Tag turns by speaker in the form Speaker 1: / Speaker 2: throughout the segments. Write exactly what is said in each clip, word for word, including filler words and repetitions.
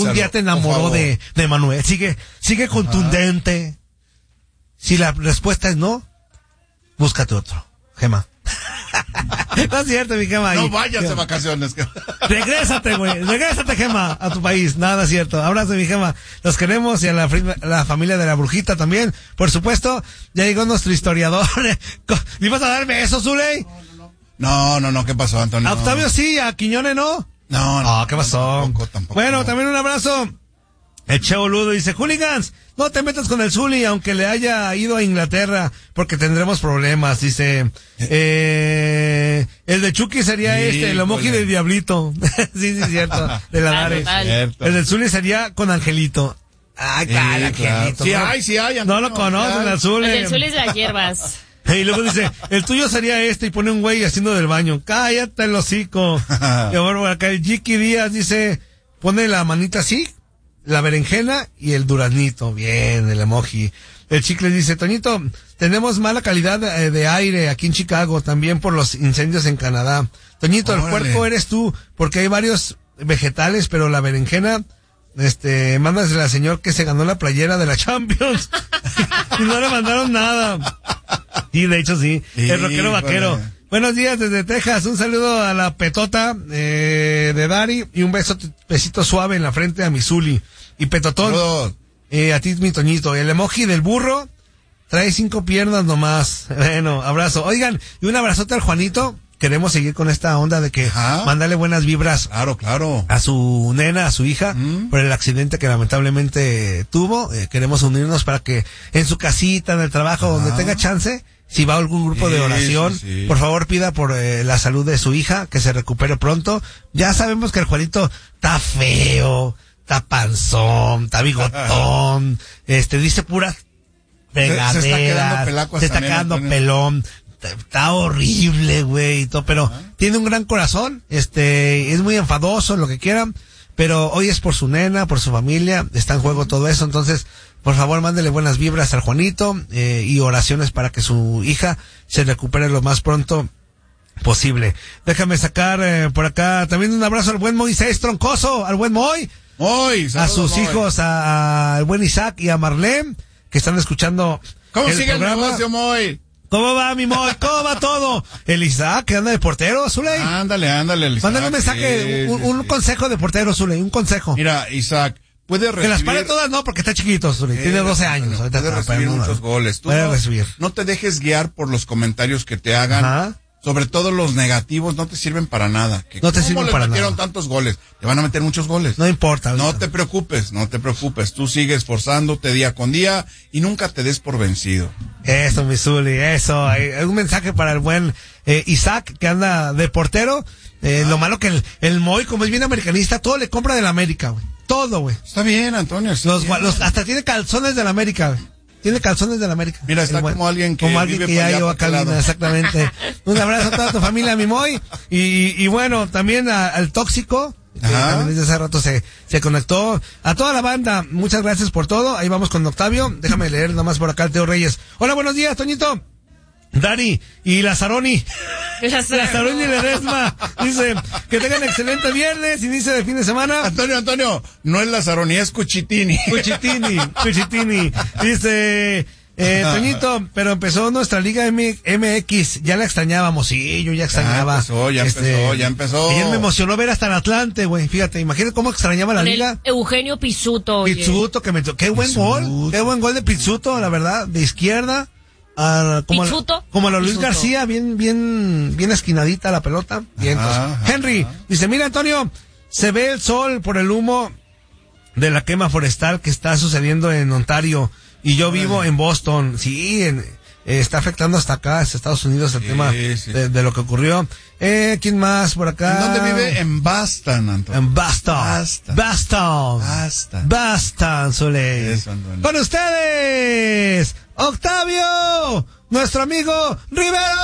Speaker 1: algún día te enamoró de, de Manuel. Sigue, sigue contundente. Si la respuesta es no, búscate otro, Gema. No es cierto, mi Gema.
Speaker 2: No vayas de vacaciones.
Speaker 1: Regrésate, güey. Regrésate, Gema, a tu país. Nada es cierto. Abrazo, mi Gema. Los queremos y a la, la familia de la brujita también. Por supuesto, ya llegó nuestro historiador. ¿Le ibas a dar besos, Zuley?
Speaker 2: No, no, no. ¿Qué pasó, Antonio?
Speaker 1: A Octavio sí, a Quiñones no.
Speaker 2: No, no.
Speaker 1: Oh, ¿qué pasó?
Speaker 2: Tampoco, tampoco.
Speaker 1: Bueno, no. También un abrazo. El Che Boludo dice, hooligans, no te metas con el Zuli, aunque le haya ido a Inglaterra, porque tendremos problemas. Dice, eh, el de Chucky sería sí, este, el emoji del Diablito. Sí, sí, cierto, de la Dares. El del Zuli sería con Angelito. Ay, claro, sí, Angelito.
Speaker 2: Sí hay, sí hay.
Speaker 1: No lo conocen, el Zuli.
Speaker 3: El del Zuli es de las hierbas.
Speaker 1: Y luego dice, el tuyo sería este, y pone un güey haciendo del baño. Cállate el hocico. Y bueno, acá el Jiki Díaz dice, pone la manita así, la berenjena y el duraznito. Bien, el emoji. El Chicle dice, Toñito, tenemos mala calidad de, de aire aquí en Chicago, también por los incendios en Canadá. Toñito, órale, el puerco eres tú, porque hay varios vegetales, pero la berenjena, este, mándasela al señor que se ganó la playera de la Champions. Y no le mandaron nada. Y de hecho sí, sí, el rockero vaquero. Vale. Buenos días desde Texas, un saludo a la petota eh, de Dari y un beso, besito suave en la frente a mi Zuli. Y petotón, eh, a ti mi Toñito. El emoji del burro trae cinco piernas nomás. Bueno, abrazo. Oigan, y un abrazote al Juanito. Queremos seguir con esta onda de que Ajá. mándale buenas vibras.
Speaker 2: Claro, claro.
Speaker 1: A su nena, a su hija, ¿Mm? por el accidente que lamentablemente tuvo. Eh, queremos unirnos para que en su casita, en el trabajo, Ajá. donde tenga chance, si va a algún grupo sí, de oración, sí, sí. por favor pida por eh, la salud de su hija, que se recupere pronto. Ya sabemos que el Juanito está feo, está panzón, está bigotón, este, dice puras pegaderas, se, se está quedando pelaco, se está quedando pelón, está horrible, güey, y todo, pero ¿Ah? tiene un gran corazón, este, es muy enfadoso, lo que quieran, pero hoy es por su nena, por su familia, está en juego todo eso, entonces, por favor, mándele buenas vibras al Juanito, eh, y oraciones para que su hija se recupere lo más pronto posible. Déjame sacar, eh, por acá, también un abrazo al buen Moisés Troncoso, al buen Moy,
Speaker 2: Moy,
Speaker 1: a sus Moy. hijos, a, al buen Isaac y a Marlene, que están escuchando.
Speaker 2: ¿Cómo
Speaker 1: el
Speaker 2: sigue
Speaker 1: programa.
Speaker 2: el negocio, Moy?
Speaker 1: ¿Cómo va, mi Moy? ¿Cómo va todo? El Isaac, que anda de portero, Zuley.
Speaker 2: Ándale, ándale, el Isaac.
Speaker 1: Mándale un mensaje, sí, un, un sí. consejo de portero, Zuley, un consejo.
Speaker 2: Mira, Isaac, puede recibir...
Speaker 1: Que las pare todas, no, porque está chiquito, Zuley, eh, tiene doce años.
Speaker 2: Puede
Speaker 1: ahorita
Speaker 2: recibir
Speaker 1: está,
Speaker 2: muchos goles. Tú
Speaker 1: puede
Speaker 2: no,
Speaker 1: recibir.
Speaker 2: No te dejes guiar por los comentarios que te hagan. Ajá. Sobre todo los negativos no te sirven para nada. Que
Speaker 1: no te sirven para nada.
Speaker 2: ¿Cómo les metieron tantos goles? Te van a meter muchos goles.
Speaker 1: No importa.
Speaker 2: No ahorita. te preocupes, no te preocupes. Tú sigues esforzándote día con día y nunca te des por vencido.
Speaker 1: Eso, mi Zuli, eso. Hay un mensaje para el buen eh, Isaac, que anda de portero. Eh, ah. Lo malo que el, el Moy, como es bien americanista, todo le compra de la América, güey. Todo, güey.
Speaker 2: Está bien, Antonio. Está
Speaker 1: los,
Speaker 2: bien.
Speaker 1: Los, hasta tiene calzones de la América, güey. Tiene calzones de la América.
Speaker 2: Mira, está buen, como alguien que
Speaker 1: como alguien
Speaker 2: vive
Speaker 1: que ya lleva cabina, exactamente. Un abrazo a toda tu familia, mi Moy. Y, y bueno, también a, al Tóxico, que también desde hace rato se, se conectó. A toda la banda, muchas gracias por todo. Ahí vamos con Octavio. Déjame leer nomás por acá el Teo Reyes. Hola, buenos días, Toñito. Dari y Lazaroni. Lazaroni y Ledesma. Dice que tengan excelente viernes, inicio de fin de semana.
Speaker 2: Antonio, Antonio, no es Lazaroni, es Cuchitini.
Speaker 1: Cuchitini, Cuchitini. Dice, eh, Toñito, pero empezó nuestra Liga M X, ya la extrañábamos. Sí, yo ya extrañaba.
Speaker 2: Ya empezó, ya este, empezó, ya empezó.
Speaker 1: Y él me emocionó ver hasta el Atlante, güey. Fíjate, imagínate cómo extrañaba la
Speaker 3: Con
Speaker 1: liga.
Speaker 3: Eugenio Pizzuto.
Speaker 1: Pizzuto, que me tocó. Qué buen
Speaker 2: Pizzuto.
Speaker 1: gol. Qué buen gol de Pizzuto, la verdad, de izquierda. Uh, como,
Speaker 3: Pizzuto,
Speaker 1: como a la Luis
Speaker 3: Pizzuto.
Speaker 1: García, bien, bien, bien esquinadita la pelota. Bien,
Speaker 2: ajá,
Speaker 1: pues. Henry
Speaker 2: ajá.
Speaker 1: dice, mira, Antonio, se ve el sol por el humo de la quema forestal que está sucediendo en Ontario y yo vivo en Boston. Sí, en, eh, está afectando hasta acá, hasta Estados Unidos, el sí, tema sí. De, de lo que ocurrió. Eh, ¿quién más por acá?
Speaker 2: ¿En dónde vive? En Boston, Antonio.
Speaker 1: En Boston. Boston. Boston.
Speaker 2: Boston.
Speaker 1: Boston, Soleil.
Speaker 2: Eso, Antonio.
Speaker 1: Con ustedes, Octavio, nuestro amigo Rivero.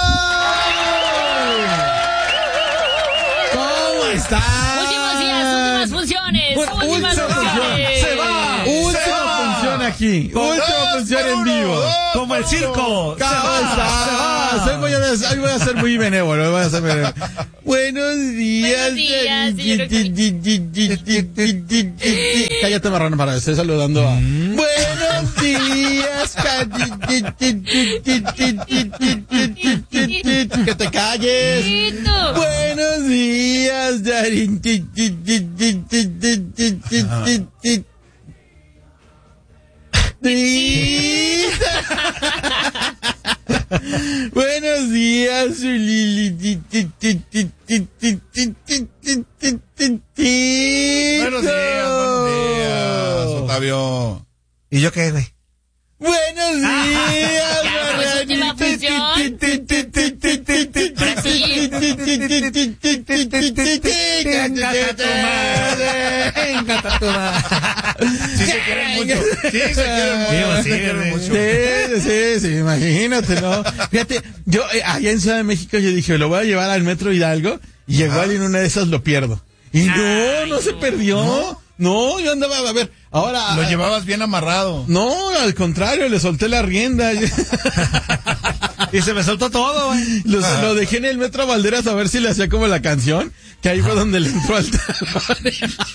Speaker 4: ¿Cómo estás?
Speaker 3: Últimos días, últimas funciones.
Speaker 4: Bu-
Speaker 3: últimas
Speaker 4: última
Speaker 3: funciones.
Speaker 1: Se va.
Speaker 4: Última función aquí. Última función en vivo.
Speaker 1: Como el circo. Se va.
Speaker 4: Hoy voy, a, hoy voy a ser muy benévolo. Hoy voy a ser benévolo. Buenos días.
Speaker 3: Buenos días, señor.
Speaker 4: cállate, marrano, para estoy saludando a... Mm. Buenos días, que te calles.
Speaker 3: Chito.
Speaker 4: Buenos días, Darín. Buenos días, Lili.
Speaker 2: Buenos días, buenos días, Octavio.
Speaker 1: ¿Y yo qué, güey?
Speaker 4: Buenos días,
Speaker 3: Ya, pues, última función.
Speaker 1: Encanta tu madre.
Speaker 2: Sí se quieren mucho. Sí se quieren mucho.
Speaker 1: Sí,
Speaker 2: se quieren
Speaker 1: sí,
Speaker 2: mucho.
Speaker 4: Sí, sí, sí, imagínate, ¿no? Fíjate, yo eh, allá en Ciudad de México yo dije, lo voy a llevar al Metro Hidalgo y igual en una de esas lo pierdo. Y no,
Speaker 3: Ay,
Speaker 4: no se
Speaker 3: no.
Speaker 4: perdió. No, no, yo andaba, a ver, ahora...
Speaker 2: Lo llevabas bien amarrado.
Speaker 4: No, al contrario, le solté la rienda.
Speaker 1: Y se me soltó todo, güey.
Speaker 4: Lo, lo dejé en el Metro Valderas a ver si le hacía como la canción, que ahí fue donde le entró al talón.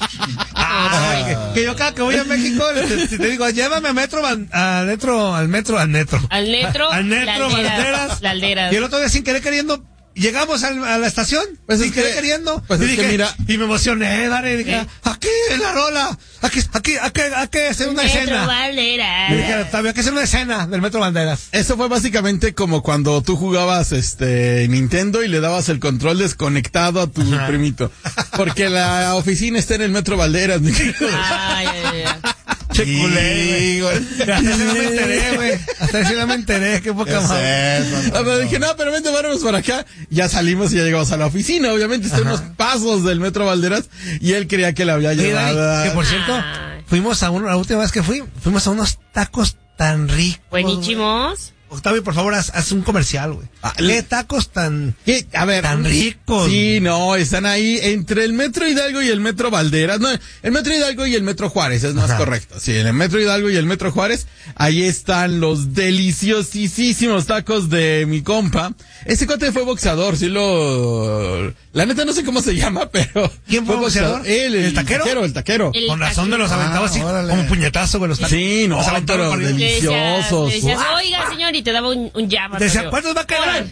Speaker 1: Ah, que, que yo cada que voy a México, te, te, te digo, llévame a metro, van- al metro, al metro, al metro.
Speaker 3: Al Netro.
Speaker 1: Al Netro, Valderas.
Speaker 3: La Alderas.
Speaker 1: Y el otro día sin querer queriendo, llegamos al, a la estación,
Speaker 4: Pues
Speaker 1: sin
Speaker 4: es que-
Speaker 1: querer queriendo.
Speaker 4: pues
Speaker 1: y
Speaker 4: es que
Speaker 1: dije,
Speaker 4: mira-
Speaker 1: y me emocioné, Dani, y dije,
Speaker 3: ¿Eh?
Speaker 1: aquí en la rola, aquí, aquí, aquí, aquí hacer una
Speaker 3: Metro
Speaker 1: escena.
Speaker 3: Valderas.
Speaker 1: Y dije, Octavio, hay que hacer una escena del Metro Banderas.
Speaker 4: Eso fue básicamente como cuando tú jugabas este Nintendo y le dabas el control desconectado a tu
Speaker 1: Ajá.
Speaker 4: primito. Porque la oficina está en el Metro Valderas, mi querido.
Speaker 3: Ay, ay, ay.
Speaker 1: Che culé,
Speaker 2: güey.
Speaker 1: Hasta así no me enteré, güey. Hasta así no me enteré, qué
Speaker 2: ¿Qué
Speaker 1: poca
Speaker 2: es
Speaker 1: madre.
Speaker 2: eso,
Speaker 4: Ah, pero dije, no, pero vente, vámonos por acá. Ya salimos y ya llegamos a la oficina. Obviamente está a unos pasos del Metro Valderas y él creía que la había
Speaker 1: Oye,
Speaker 4: llevado.
Speaker 1: Dani, que por cierto,
Speaker 3: Ay.
Speaker 1: fuimos a uno, la última vez que fui, fuimos a unos tacos tan ricos.
Speaker 3: Buenísimos.
Speaker 1: Octavio, por favor, haz, haz un comercial, güey.
Speaker 4: Ah,
Speaker 1: ¿Qué tacos tan...
Speaker 4: ¿Qué? A ver.
Speaker 1: Tan ricos.
Speaker 4: Sí, no, están ahí entre el Metro Hidalgo y el Metro Valderas. No, el Metro Hidalgo y el Metro Juárez, es más
Speaker 1: Ajá.
Speaker 4: correcto. Sí, en el Metro Hidalgo y el Metro Juárez, ahí están los deliciosísimos tacos de mi compa. Ese cuate fue boxeador, sí lo... La neta no sé cómo se llama, pero...
Speaker 1: ¿Quién fue boxeador?
Speaker 4: Él, el,
Speaker 1: ¿El taquero?
Speaker 4: El taquero.
Speaker 3: El
Speaker 1: Con razón de los
Speaker 3: taquero.
Speaker 1: aventaba así,
Speaker 2: Ah, órale.
Speaker 1: como puñetazo, güey, los tacos.
Speaker 4: Sí, no,
Speaker 1: Los aventaba
Speaker 4: pero
Speaker 1: para arriba.
Speaker 3: Le decías,
Speaker 4: deliciosos.
Speaker 3: le decías, oiga, señor, y te daba un, un jab.
Speaker 1: Decía,
Speaker 3: Octavio.
Speaker 1: ¿cuántos va a quedar?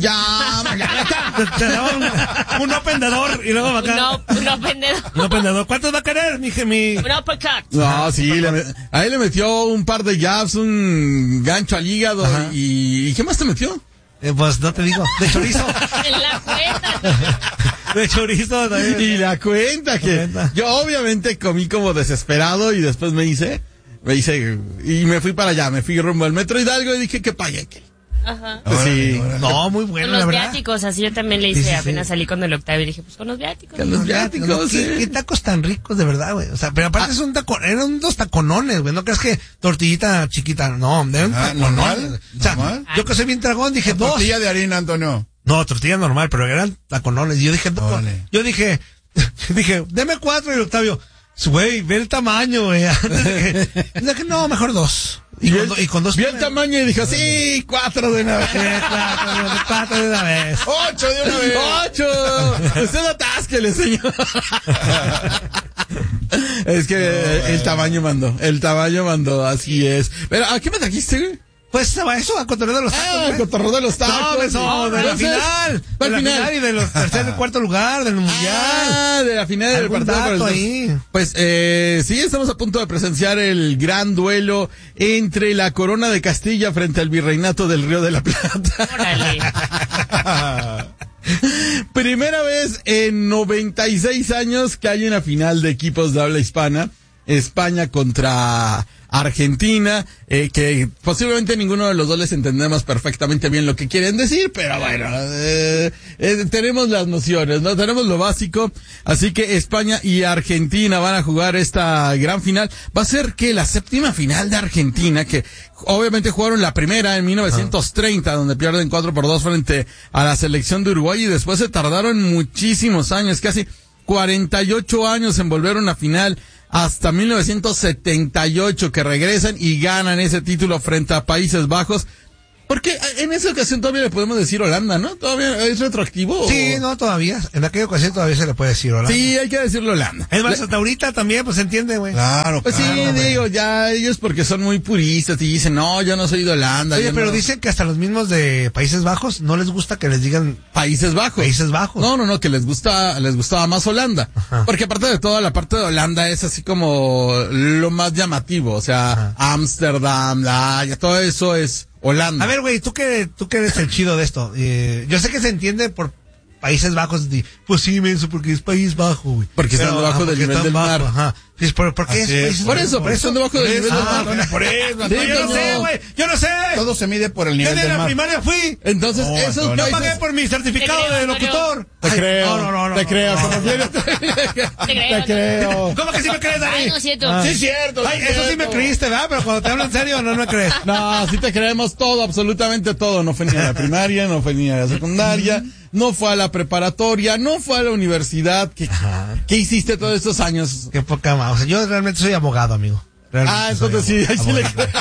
Speaker 4: Ya,
Speaker 1: Te, te daba un, un open de door y luego acá.
Speaker 3: No, no, pendejo.
Speaker 1: Un open de door. ¿Cuántos va a querer, mi, mi...
Speaker 3: Un uppercut.
Speaker 4: No, sí, le, me- a él le metió un par de jabs, un gancho al hígado y, y ¿qué más te metió?
Speaker 1: Eh, pues no te digo, de chorizo.
Speaker 3: En la cuenta.
Speaker 1: De chorizo también.
Speaker 4: Y la cuenta que
Speaker 1: cuenta.
Speaker 4: yo obviamente comí como desesperado y después me hice, me hice, y me fui para allá, me fui rumbo al Metro Hidalgo y dije que pague que.
Speaker 3: Ajá.
Speaker 4: Sí,
Speaker 1: No, muy
Speaker 3: Con
Speaker 1: bueno,
Speaker 3: los
Speaker 1: la verdad.
Speaker 3: viáticos, así yo también le
Speaker 1: Sí,
Speaker 3: hice,
Speaker 1: sí,
Speaker 3: apenas
Speaker 1: sí.
Speaker 3: salí con el Octavio y dije, pues con los viáticos.
Speaker 4: con los viáticos,
Speaker 1: ¿Qué,
Speaker 4: sí.
Speaker 1: qué tacos tan ricos, de verdad, güey. O sea, pero aparte
Speaker 4: Ah.
Speaker 1: son tacon, eran dos taconones, güey. No creas que tortillita chiquita, no, eran
Speaker 2: Ah,
Speaker 1: taconones.
Speaker 2: ¿normal?
Speaker 1: O sea,
Speaker 2: ¿Normal?
Speaker 1: yo que soy bien dragón, dije dos.
Speaker 2: Tortilla de harina, Antonio.
Speaker 1: No, tortilla normal, pero eran taconones. Y yo dije, no,
Speaker 2: Órale.
Speaker 1: yo dije, dije, deme cuatro y el Octavio, güey, ve el tamaño, güey. Antes de que- dije, no, mejor dos. Y,
Speaker 4: Vio
Speaker 1: con,
Speaker 4: el-
Speaker 1: do- y con dos.
Speaker 4: vio el tamaño y dijo, sí, cuatro de una vez.
Speaker 1: Eh, cuatro, cuatro de una vez.
Speaker 2: ¡Ocho de una vez!
Speaker 4: ¡Ocho! Usted atásquele, señor. Es que el tamaño mandó, el tamaño mandó, así es. Pero, ¿a qué me trajiste, güey?
Speaker 1: Pues estaba eso, a cotorreo de los tacos.
Speaker 4: Ah, el
Speaker 1: güey.
Speaker 4: cotorreo de los tacos.
Speaker 1: No, eso, de la
Speaker 4: Entonces,
Speaker 1: final. De
Speaker 4: ¿cuál
Speaker 1: la
Speaker 4: final?
Speaker 1: final y de los tercer y cuarto lugar del mundial.
Speaker 4: Ah, de la final del
Speaker 1: Algún
Speaker 4: partido. por el
Speaker 1: dato
Speaker 4: dos.
Speaker 1: ahí.
Speaker 4: Pues eh, sí, estamos a punto de presenciar el gran duelo entre la Corona de Castilla frente al Virreinato del Río de la Plata.
Speaker 3: Órale.
Speaker 4: Primera vez en noventa y seis años que hay una final de equipos de habla hispana. España contra Argentina, eh, que posiblemente ninguno de los dos les entendemos perfectamente bien lo que quieren decir, pero bueno, eh, eh, tenemos las nociones, ¿no? Tenemos lo básico, así que España y Argentina van a jugar esta gran final. Va a ser que la séptima final de Argentina, que obviamente jugaron la primera en mil novecientos treinta, donde pierden cuatro por dos frente a la selección de Uruguay, y después se tardaron muchísimos años, casi cuarenta y ocho años en volver a una final, hasta mil novecientos setenta y ocho que regresan y ganan ese título frente a Países Bajos. Porque en esa ocasión todavía le podemos decir Holanda, ¿no? ¿Todavía es retroactivo?
Speaker 1: Sí,
Speaker 4: o...
Speaker 1: no, todavía. En aquella ocasión todavía se le puede decir Holanda.
Speaker 4: Sí, hay que decirlo Holanda.
Speaker 1: Es más,
Speaker 4: Le...
Speaker 1: hasta ahorita también, pues se entiende, güey.
Speaker 2: Claro,
Speaker 4: Pues
Speaker 2: claro,
Speaker 4: sí,
Speaker 2: güey.
Speaker 4: digo, ya ellos porque son muy puristas y dicen, no, yo no soy de Holanda.
Speaker 1: Oye,
Speaker 4: yo
Speaker 1: pero
Speaker 4: no...
Speaker 1: dicen que hasta los mismos de Países Bajos no les gusta que les digan
Speaker 4: Países Bajos.
Speaker 1: Países Bajos.
Speaker 4: No, no, no, que les gusta, les gustaba más Holanda.
Speaker 1: Ajá.
Speaker 4: Porque aparte de todo, la parte de Holanda es así como lo más llamativo. O sea, Ámsterdam, la Haya, todo eso es Holanda.
Speaker 1: A ver, güey, tú que, tú que eres el chido de esto. Eh, yo sé que se entiende por Países Bajos. De, pues sí, menso, porque es País Bajo, güey.
Speaker 4: Porque están debajo del
Speaker 1: porque
Speaker 4: nivel
Speaker 1: están
Speaker 4: del mar.
Speaker 1: bajo, ajá. Sí, ¿por, ¿por qué es
Speaker 2: Así es.
Speaker 1: Países
Speaker 4: Por
Speaker 1: Bajos?
Speaker 4: eso, por eso están debajo del nivel del
Speaker 1: Ah,
Speaker 4: mar.
Speaker 2: Por eso,
Speaker 4: Sí,
Speaker 1: yo no
Speaker 4: no.
Speaker 1: sé, güey, yo no sé.
Speaker 2: todo se mide por el
Speaker 1: Yo
Speaker 2: nivel
Speaker 1: de
Speaker 2: del
Speaker 1: la
Speaker 2: mar.
Speaker 1: primaria fui.
Speaker 4: Entonces,
Speaker 2: No,
Speaker 4: esos
Speaker 2: Antonio.
Speaker 1: Yo
Speaker 4: países...
Speaker 1: pagué por mi certificado
Speaker 3: Te creo,
Speaker 1: de locutor.
Speaker 4: Te
Speaker 1: Ay,
Speaker 4: creo,
Speaker 1: no, no, no, no,
Speaker 4: te
Speaker 1: no,
Speaker 4: creo,
Speaker 1: no.
Speaker 4: como quieres.
Speaker 3: creo.
Speaker 4: Te creo.
Speaker 1: ¿Cómo que sí me crees, Dani?
Speaker 3: Ay, no es cierto.
Speaker 1: Ah.
Speaker 2: Sí, es cierto.
Speaker 1: Ay,
Speaker 2: sí es
Speaker 1: eso sí me
Speaker 2: cierto.
Speaker 1: creíste, ¿verdad? Pero cuando te hablo en serio, no me crees.
Speaker 4: No, sí te creemos todo, absolutamente todo. No fue ni a la primaria, no fue ni a la secundaria, no fue a la preparatoria, no fue a la universidad. ¿Qué, qué hiciste todos estos años?
Speaker 1: Qué poca más. O sea, yo realmente soy abogado, amigo. Realmente
Speaker 4: Ah,
Speaker 1: soy
Speaker 4: entonces sí, ahí sí le
Speaker 1: abogado.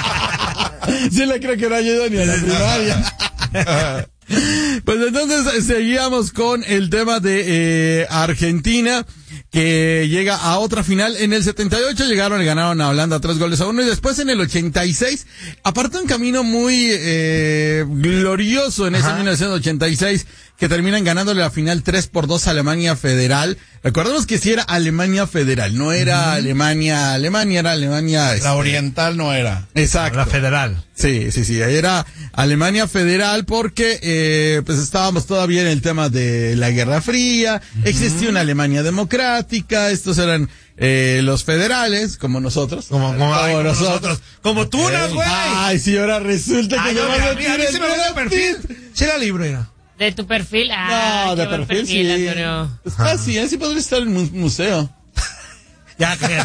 Speaker 4: creo. Sí le creo que no ha ido ni a la primaria. Pues entonces seguíamos con el tema de eh, Argentina, que llega a otra final. En el setenta y ocho llegaron y ganaron a Holanda tres goles a uno, y después en el ochenta y seis, aparte un camino muy eh, glorioso en ese
Speaker 1: Ajá.
Speaker 4: mil novecientos ochenta y seis, que terminan ganándole la final tres por dos a Alemania Federal. Recordemos que sí era Alemania Federal, no era uh-huh. Alemania, Alemania era Alemania...
Speaker 2: La
Speaker 4: este,
Speaker 2: oriental no era.
Speaker 4: Exacto.
Speaker 1: La federal.
Speaker 4: Sí, sí, sí, era Alemania Federal porque eh, pues estábamos todavía en el tema de la Guerra Fría, uh-huh. existía una Alemania democrática, estos eran eh, los federales, como nosotros.
Speaker 1: Como, como, ay, como
Speaker 4: nosotros.
Speaker 1: nosotros. Como tú,
Speaker 2: Ey.
Speaker 1: güey.
Speaker 4: Ay, sí, ahora resulta que
Speaker 1: Ay,
Speaker 4: me
Speaker 1: no,
Speaker 4: vas
Speaker 1: mira,
Speaker 4: a
Speaker 1: mira, a mí
Speaker 4: decir
Speaker 1: sí me gusta el perfil. Sí la libro, mira.
Speaker 3: De tu perfil. Ah,
Speaker 4: No, de
Speaker 3: qué buen
Speaker 4: perfil, sí.
Speaker 3: Antonio.
Speaker 4: Pues casi, así podría estar en un museo.
Speaker 1: Ya, cállate.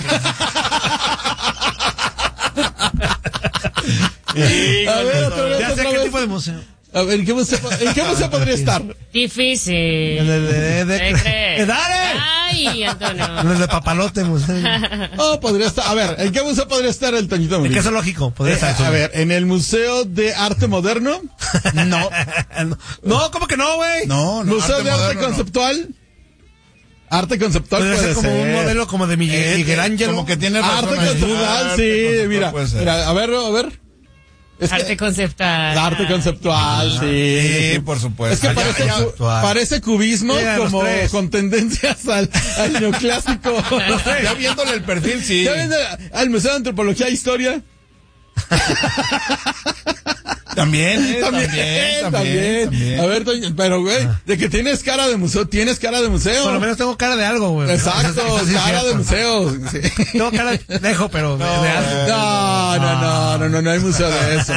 Speaker 4: A ver, otra vez,
Speaker 1: Ya sé
Speaker 4: otra
Speaker 1: qué
Speaker 4: vez.
Speaker 1: tipo de museo.
Speaker 4: A ver, ¿en qué museo, en qué museo podría estar?
Speaker 3: Difícil.
Speaker 1: En el de, de,
Speaker 3: ¿Qué crees?
Speaker 1: de- ¡Dale!
Speaker 3: Ay, Antonio.
Speaker 1: En el de papalote, museo.
Speaker 4: Oh, podría estar. A ver, ¿en qué museo podría estar el Toñito
Speaker 1: El
Speaker 4: Murillo?
Speaker 1: queso lógico. Podría
Speaker 4: Eh,
Speaker 1: estar.
Speaker 4: a ver, ¿en el Museo de Arte Moderno? No.
Speaker 1: No, ¿cómo que no, güey?
Speaker 2: No, no.
Speaker 4: ¿Museo de Arte
Speaker 2: moderno, no.
Speaker 4: Conceptual? Arte Conceptual
Speaker 1: Podría
Speaker 4: puede
Speaker 1: ser como un
Speaker 4: ser.
Speaker 1: modelo como de Miguel,
Speaker 2: Eh,
Speaker 1: Miguel
Speaker 2: eh,
Speaker 1: Ángel.
Speaker 2: Como que tiene razón.
Speaker 4: Arte
Speaker 2: ahí.
Speaker 4: Conceptual,
Speaker 2: Arte
Speaker 4: sí,
Speaker 2: conceptual
Speaker 4: mira.
Speaker 2: puede ser.
Speaker 4: Mira, a ver, a ver. Es que-
Speaker 3: Arte conceptual.
Speaker 4: Arte Conceptual, sí.
Speaker 2: Sí, por supuesto.
Speaker 4: Es que
Speaker 2: Ah, ya,
Speaker 4: parece,
Speaker 2: ya.
Speaker 4: cu- parece cubismo
Speaker 1: Sí, a los
Speaker 4: como
Speaker 1: tres.
Speaker 4: con tendencias al, al neoclásico.
Speaker 2: Ya viéndole el perfil, sí.
Speaker 4: ¿Ya ven al Museo de Antropología e Historia?
Speaker 2: También, eh, también,
Speaker 4: también,
Speaker 2: también, también.
Speaker 4: A ver, Toño, pero güey, de que tienes cara de museo, tienes cara de museo.
Speaker 1: Por lo menos tengo cara de algo, güey.
Speaker 4: Exacto,
Speaker 1: Eso sí es
Speaker 4: cara de
Speaker 1: cierto.
Speaker 4: museo. Sí.
Speaker 1: Tengo cara de dejo, pero de, de algo.
Speaker 4: No, no, no, no, no, no hay museo de eso.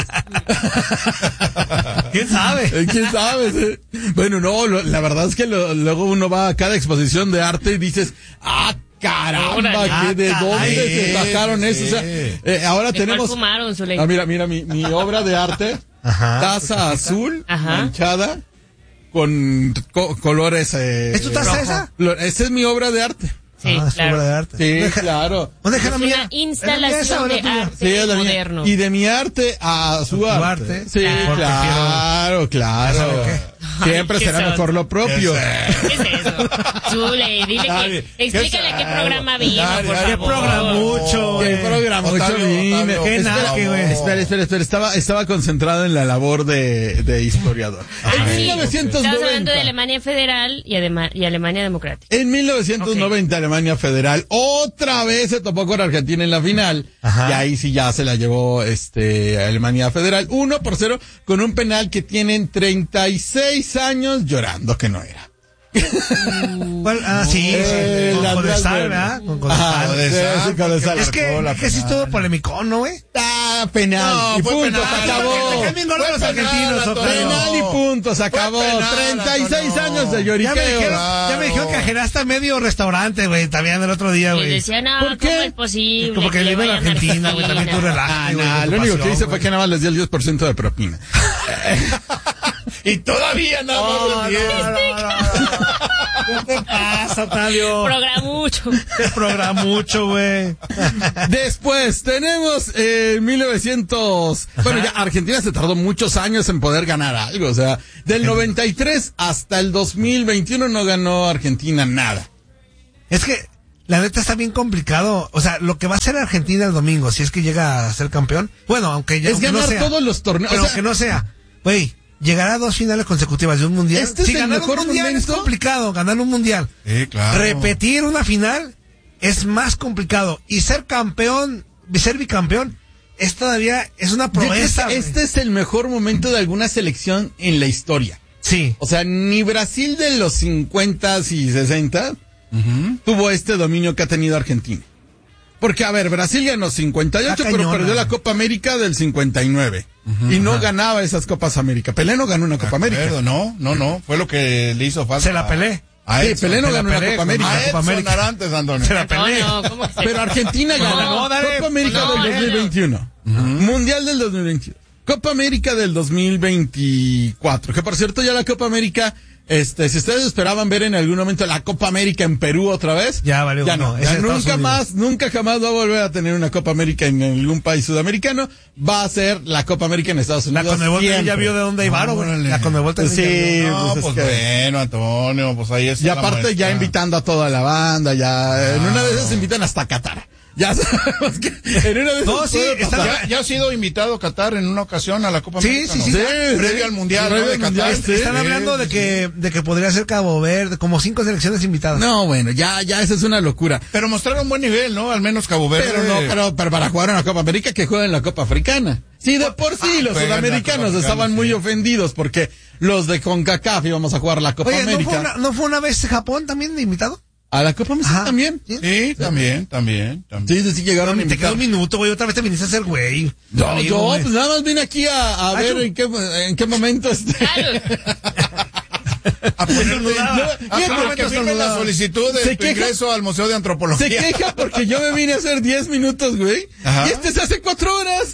Speaker 1: ¿Quién sabe?
Speaker 4: Eh, ¿Quién sabe? Sí. Bueno, no, lo- la verdad es que lo- luego uno va a cada exposición de arte y dices, ah, caramba,
Speaker 3: Órale.
Speaker 4: que ¿de
Speaker 1: Ah,
Speaker 4: dónde
Speaker 2: caray,
Speaker 4: se sacaron
Speaker 2: sí.
Speaker 4: eso? O sea, eh, ahora
Speaker 3: ¿De cuál
Speaker 4: tenemos...
Speaker 3: fumaron, Zuley?
Speaker 4: Ah, mira, mira, mi, mi obra de arte,
Speaker 1: Ajá.
Speaker 4: taza azul,
Speaker 3: Ajá.
Speaker 4: manchada, con co- colores... Eh,
Speaker 1: ¿Es tu taza
Speaker 3: rojo.
Speaker 1: esa?
Speaker 4: lo- esa es mi obra de arte.
Speaker 3: Sí,
Speaker 1: Ah, es
Speaker 3: claro.
Speaker 1: obra de arte.
Speaker 4: Sí,
Speaker 1: Deja-
Speaker 4: claro.
Speaker 1: ¿Dónde deja la
Speaker 3: Es
Speaker 1: mía?
Speaker 3: una
Speaker 1: ¿Es la mía
Speaker 3: instalación
Speaker 1: esa o la
Speaker 3: de
Speaker 1: tuya?
Speaker 3: arte
Speaker 4: Sí, es la mía.
Speaker 3: moderno.
Speaker 4: Y de mi arte a su
Speaker 1: Tu
Speaker 4: arte.
Speaker 1: arte.
Speaker 4: Sí,
Speaker 3: Claro.
Speaker 4: claro, claro.
Speaker 1: ¿Sabe qué?
Speaker 4: Siempre
Speaker 3: Ay, qué
Speaker 4: será
Speaker 3: son.
Speaker 4: mejor lo propio.
Speaker 3: ¿Qué es eso? Zule, dile
Speaker 2: Dale,
Speaker 3: que... Explícale
Speaker 2: ¿qué
Speaker 3: qué
Speaker 2: es?
Speaker 3: programa vino,
Speaker 2: Dale,
Speaker 3: por
Speaker 2: dale,
Speaker 1: Qué
Speaker 3: favor.
Speaker 1: programucho,
Speaker 4: Qué
Speaker 1: güey.
Speaker 4: programa, mucho
Speaker 2: Octavio,
Speaker 4: vine.
Speaker 2: Octavio.
Speaker 1: Qué
Speaker 4: Espera,
Speaker 1: naque, güey.
Speaker 4: espera, espera, espera. Estaba, estaba concentrado en la labor de, de historiador. En
Speaker 3: Ah, sí.
Speaker 4: mil novecientos
Speaker 3: Estamos hablando de
Speaker 4: noventa.
Speaker 3: Alemania Federal y, Adema- y Alemania Democrática.
Speaker 4: En mil novecientos noventa, Alemania Federal otra vez se topó con Argentina en la final.
Speaker 1: Ajá.
Speaker 4: Y ahí sí ya se la llevó este Alemania Federal. Uno por cero con un penal que tienen treinta y seis años llorando que no era.
Speaker 1: ¿Cuál? Ah, sí.
Speaker 4: Eh,
Speaker 1: Con
Speaker 4: la
Speaker 1: Codesal,
Speaker 4: Andrés
Speaker 1: ¿verdad? Con
Speaker 4: Ajá,
Speaker 1: Codesal.
Speaker 2: de
Speaker 4: sí,
Speaker 2: sal,
Speaker 4: sí, Codesal.
Speaker 2: porque
Speaker 1: Es que,
Speaker 2: marcó la
Speaker 1: es que sí
Speaker 2: penal.
Speaker 1: estuvo polémico, ¿no, güey?
Speaker 4: Ah, penal.
Speaker 2: No,
Speaker 4: y
Speaker 2: fue
Speaker 4: punto,
Speaker 2: penal.
Speaker 4: se acabó.
Speaker 1: Te caen bien gordos
Speaker 2: Fue
Speaker 1: los
Speaker 2: penal,
Speaker 1: argentinos,
Speaker 2: Antonio.
Speaker 1: Octavio.
Speaker 4: Penal y punto, se acabó.
Speaker 2: penal,
Speaker 4: treinta y seis
Speaker 2: Antonio.
Speaker 4: años de
Speaker 1: Ya me
Speaker 4: lloriqueo.
Speaker 1: dijeron,
Speaker 2: Claro.
Speaker 1: ya me dijeron que ajenaste medio restaurante, güey, también el otro día,
Speaker 3: Y
Speaker 1: güey.
Speaker 3: decía, no,
Speaker 4: ¿Por qué?
Speaker 3: ¿cómo es posible?
Speaker 1: Como que
Speaker 3: le
Speaker 1: vive en
Speaker 3: vayan a
Speaker 1: Argentina, güey, también tú
Speaker 3: Argentina?
Speaker 1: relajas.
Speaker 4: Ah,
Speaker 1: güey,
Speaker 4: no,
Speaker 1: tu
Speaker 4: lo único que
Speaker 1: pasión,
Speaker 4: hice
Speaker 1: güey.
Speaker 4: fue que nada más les di el diez por ciento de propina.
Speaker 2: Y todavía nada más
Speaker 1: No,
Speaker 2: el diez.
Speaker 1: no, no, no, no. ¿Qué te pasa, Octavio?
Speaker 3: Programucho.
Speaker 1: Te programucho, güey.
Speaker 4: Después tenemos eh, mil novecientos. Bueno, ya Argentina se tardó muchos años en poder ganar algo. O sea, del noventa y tres hasta el dos mil veintiuno no ganó Argentina nada.
Speaker 1: Es que la neta está bien complicado. O sea, lo que va a hacer Argentina el domingo, si es que llega a ser campeón. Bueno, aunque ya
Speaker 4: Es
Speaker 1: aunque
Speaker 4: ganar
Speaker 1: no sea,
Speaker 4: todos los torneos.
Speaker 1: Pero
Speaker 4: O sea,
Speaker 1: aunque no sea, güey, llegará a dos finales consecutivas de un mundial.
Speaker 4: Este es
Speaker 1: si
Speaker 4: el
Speaker 1: ganar
Speaker 4: mejor
Speaker 1: un mundial
Speaker 4: momento.
Speaker 1: es complicado, ganar un mundial.
Speaker 2: Sí, claro.
Speaker 1: Repetir una final es más complicado. Y ser campeón, ser bicampeón, es todavía, es una
Speaker 4: yo creo que
Speaker 1: proeza.
Speaker 4: este es el mejor momento de alguna selección en la historia.
Speaker 1: Sí.
Speaker 4: O sea, ni Brasil de los cincuenta y sesenta
Speaker 2: Ujú.
Speaker 4: tuvo este dominio que ha tenido Argentina. Porque, a ver, Brasil ganó cincuenta y ocho,
Speaker 1: Está
Speaker 4: pero
Speaker 1: cañona.
Speaker 4: perdió la Copa América del cincuenta y nueve.
Speaker 2: Ujú,
Speaker 4: y no
Speaker 2: ajá.
Speaker 4: ganaba esas Copas América. Pelé no ganó una
Speaker 2: De
Speaker 4: Copa América.
Speaker 2: acuerdo, no, no, no. Fue lo que le hizo falta.
Speaker 1: Se la pelé.
Speaker 2: A
Speaker 4: Sí,
Speaker 2: Edson.
Speaker 4: Pelé no
Speaker 1: se la
Speaker 4: ganó una
Speaker 1: pelé
Speaker 4: Copa
Speaker 1: con-
Speaker 4: América.
Speaker 2: A
Speaker 1: Copa
Speaker 2: Edson
Speaker 1: América.
Speaker 2: Arantes, Antonio.
Speaker 1: Se la
Speaker 3: No,
Speaker 1: pelé.
Speaker 3: no, ¿cómo que se-
Speaker 4: Pero Argentina
Speaker 3: No,
Speaker 4: ganó
Speaker 1: no, dale.
Speaker 4: Copa América
Speaker 3: No,
Speaker 4: del
Speaker 3: no,
Speaker 4: dos mil veintiuno. Mundial del dos mil veintidós. Copa América del dos mil veinticuatro. Que por cierto ya la Copa América, este, si ustedes esperaban ver en algún momento la Copa América en Perú otra vez.
Speaker 1: Ya valió,
Speaker 4: Ya no.
Speaker 1: no, es
Speaker 4: Ya
Speaker 1: en Estados
Speaker 4: nunca
Speaker 1: Unidos.
Speaker 4: más, nunca jamás va a volver a tener una Copa América en algún país sudamericano. Va a ser la Copa América en Estados
Speaker 1: La
Speaker 4: Unidos.
Speaker 1: Conmebol también ya
Speaker 4: siempre.
Speaker 1: vio de dónde hay varo, güey.
Speaker 2: Órale.
Speaker 1: La Conmebol también
Speaker 4: Sí,
Speaker 1: ya vio.
Speaker 2: No,
Speaker 4: pues
Speaker 2: pues,
Speaker 4: es que-
Speaker 2: bueno, Antonio, pues ahí es
Speaker 4: Y aparte ya invitando a toda la banda, ya en una de esas invitan hasta Qatar. Ya sabemos que en una de esas
Speaker 1: No, sí,
Speaker 4: puede
Speaker 1: está-
Speaker 4: pasar.
Speaker 2: ¿Ya, ya ha sido invitado Qatar en una ocasión a la Copa
Speaker 1: Sí,
Speaker 2: América,
Speaker 1: sí,
Speaker 2: ¿no?
Speaker 1: sí.
Speaker 4: Sí,
Speaker 2: Previo
Speaker 4: sí.
Speaker 2: al Mundial,
Speaker 4: Previo
Speaker 2: ¿no?
Speaker 4: al
Speaker 2: De
Speaker 4: Mundial,
Speaker 2: Qatar.
Speaker 4: sí.
Speaker 1: Están hablando de que, de que podría ser Cabo Verde, como cinco selecciones invitadas.
Speaker 4: No, bueno, ya, ya esa es una locura.
Speaker 2: Pero mostraron buen nivel, ¿no? Al menos Cabo Verde.
Speaker 4: Pero no, pero, pero para jugar en la Copa América que jueguen en la Copa Africana. Sí, de por sí,
Speaker 2: Ah,
Speaker 4: los
Speaker 2: juegan la
Speaker 4: sudamericanos
Speaker 2: Copa
Speaker 4: estaban
Speaker 2: Africana,
Speaker 4: muy
Speaker 2: sí.
Speaker 4: ofendidos porque los de CONCACAF íbamos a jugar la Copa
Speaker 1: Oye, ¿no
Speaker 4: América.
Speaker 1: fue, una, ¿no fue una vez Japón también de invitado?
Speaker 4: A la Copa América
Speaker 1: Ajá.
Speaker 4: también.
Speaker 1: Sí.
Speaker 2: Sí, también, también, también.
Speaker 4: Sí, sí, sí, llegaron a
Speaker 1: Te quedó
Speaker 4: invitar.
Speaker 1: un minuto, güey. Otra vez te viniste a hacer güey.
Speaker 4: No,
Speaker 1: Amigo,
Speaker 4: yo,
Speaker 1: güey.
Speaker 4: pues nada más vine aquí a, a ver
Speaker 1: Achu.
Speaker 4: en qué, en qué momento este.
Speaker 3: Claro.
Speaker 2: A ponerte,
Speaker 1: Estornudaba.
Speaker 2: no,
Speaker 4: Fíjate
Speaker 2: a que
Speaker 4: que
Speaker 2: firme la
Speaker 4: estornudaba.
Speaker 2: solicitud de
Speaker 4: Se
Speaker 2: tu
Speaker 4: queja-
Speaker 2: ingreso al Museo de Antropología.
Speaker 4: Se queja porque yo me vine a hacer diez minutos, güey.
Speaker 2: Ajá.
Speaker 4: Y este se hace cuatro horas.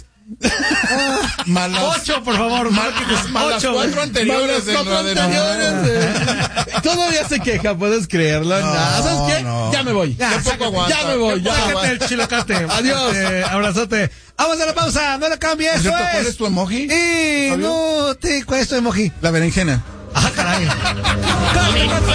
Speaker 2: Más las,
Speaker 1: Ocho, por favor.
Speaker 2: más, más las
Speaker 1: Ocho, güey.
Speaker 2: cuatro anteriores
Speaker 4: Más
Speaker 2: de
Speaker 4: las
Speaker 2: la
Speaker 4: cuatro
Speaker 2: de
Speaker 4: anteriores, eh. Todavía se queja, puedes creerlo.
Speaker 2: No,
Speaker 4: Nah, ¿sabes qué?
Speaker 2: no.
Speaker 4: Ya me voy.
Speaker 1: Ya,
Speaker 2: Qué poco
Speaker 1: sácate.
Speaker 2: aguanta.
Speaker 4: Ya me voy,
Speaker 2: Qué
Speaker 4: ya.
Speaker 2: poco
Speaker 1: Sácate
Speaker 2: aguanta.
Speaker 1: el chilocate.
Speaker 4: Adiós.
Speaker 1: Este, abrazote. Vamos a la pausa. No le cambies.
Speaker 2: Por
Speaker 1: Eso
Speaker 2: cierto, ¿cuál
Speaker 1: es.
Speaker 2: es tu emoji?
Speaker 1: Y
Speaker 2: Fabio?
Speaker 1: no te, ¿cuál es tu emoji?
Speaker 4: La berenjena.
Speaker 1: Ah, caray. Corte, corte.